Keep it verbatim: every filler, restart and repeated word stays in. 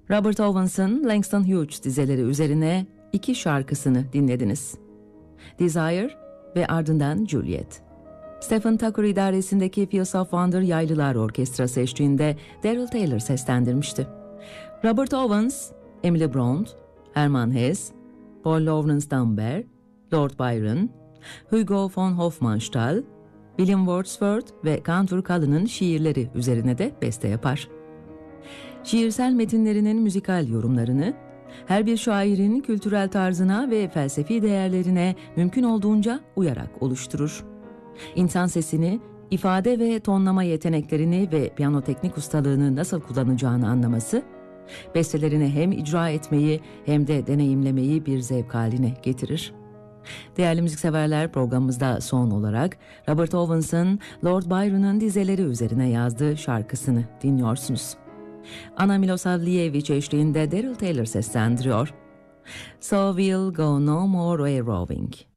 Robert Owens'ın Langston Hughes dizeleri üzerine iki şarkısını dinlediniz. Desire ve ardından Juliet. Stephen Tucker idaresindeki Fields of Wonder Yaylılar Orkestrası eşliğinde Daryl Taylor seslendirmişti. Robert Owens, Emily Bront, Hermann Hesse, Paul Laurence Dunbar, Lord Byron, Hugo von Hofmannsthal, William Wordsworth ve Cantor Cullen'ın şiirleri üzerine de beste yapar. Şiirsel metinlerinin müzikal yorumlarını, her bir şairin kültürel tarzına ve felsefi değerlerine mümkün olduğunca uyarak oluşturur. İnsan sesini, ifade ve tonlama yeteneklerini ve piyano teknik ustalığını nasıl kullanacağını anlaması, bestelerini hem icra etmeyi hem de deneyimlemeyi bir zevk haline getirir. Değerli müzikseverler, programımızda son olarak Robert Owens'ın Lord Byron'ın dizeleri üzerine yazdığı şarkısını dinliyorsunuz. Anna Milosavljevic eşliğinde Daryl Taylor seslendiriyor. So we'll go no more a roving.